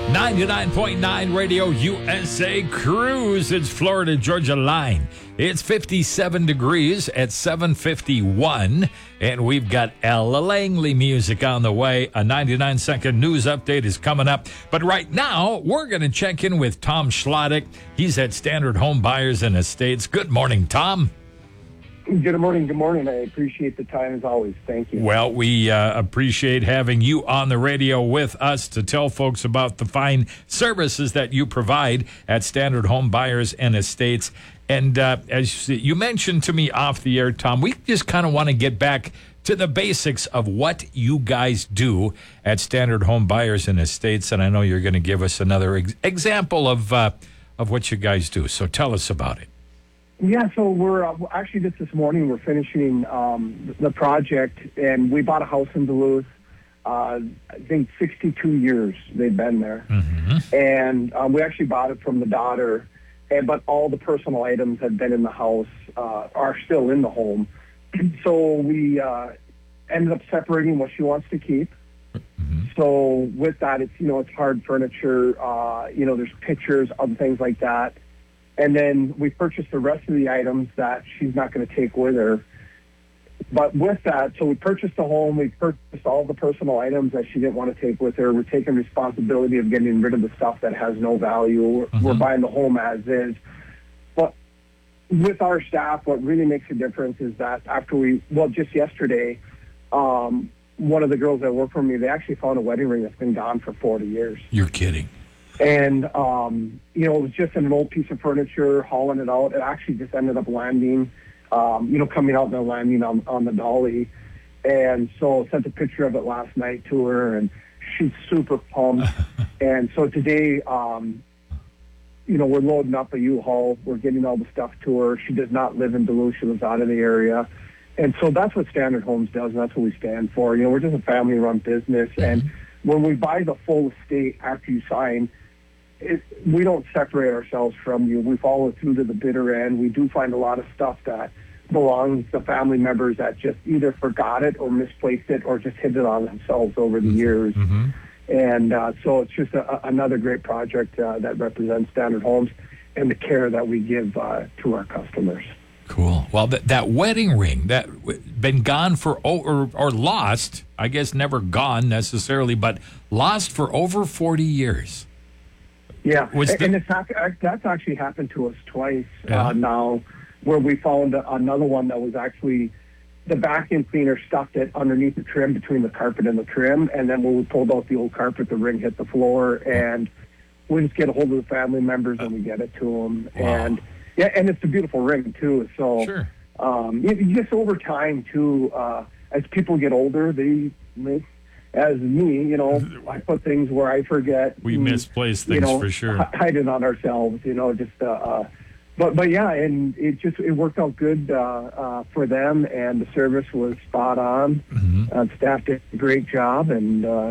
99.9 Radio USA Cruise. It's Florida Georgia line. It's 57 degrees at 7:51, and we've got Ella Langley music on the way. A 99-second news update is coming up. But right now, we're going to check in with Tom Schlottick. He's at Standard Home Buyers and Estates. Good morning, Tom. Good morning. Good morning. I appreciate the time as always. Thank you. Well, we appreciate having you on the radio with us to tell folks about the fine services that you provide at Standard Home Buyers and Estates. And as you mentioned to me off the air, Tom, we just kind of want to get back to the basics of what you guys do at Standard Home Buyers and Estates. And I know you're going to give us another example of what you guys do. So tell us about it. Yeah, so we're actually just this morning we're finishing the project, and we bought a house in Duluth. I think 62 years they've been there, and we actually bought it from the daughter, but all the personal items that had been in the house are still in the home. So we ended up separating what she wants to keep. So with that, it's hard furniture. There's pictures, other things like that. And then we purchased the rest of the items that she's not going to take with her. But with that, so we purchased the home, we purchased all the personal items that she didn't want to take with her. We're taking responsibility of getting rid of the stuff that has no value. We're buying the home as is. But with our staff, what really makes a difference is that just yesterday, one of the girls that work for me, they actually found a wedding ring that's been gone for 40 years. You're kidding. And, it was just in an old piece of furniture, hauling it out. It actually just ended up landing, coming out and then landing on the dolly. And so I sent a picture of it last night to her, and she's super pumped. And so today, we're loading up a U-Haul. We're getting all the stuff to her. She does not live in Duluth. She lives out in the area. And so that's what Standard Homes does, and that's what we stand for. We're just a family-run business. And when we buy the full estate after you sign, we don't separate ourselves from you. We follow through to the bitter end. We do find a lot of stuff that belongs to family members that just either forgot it or misplaced it or just hid it on themselves over the years. And so it's just another great project that represents Standard Homes and the care that we give to our customers. Cool. Well, that wedding ring that been gone for or lost, I guess never gone necessarily, but lost for over 40 years. Yeah, that's actually happened to us twice now, where we found another one that was actually the vacuum cleaner stuffed it underneath the trim between the carpet and the trim, and then when we pulled out the old carpet, the ring hit the floor, and we just get a hold of the family members and we get it to them. Wow. And and it's a beautiful ring too. So just over time too, as people get older, as me, I put things where I forget. We misplace things for sure. Hide it on ourselves, But yeah, and it worked out good for them, and the service was spot on. Staff did a great job, and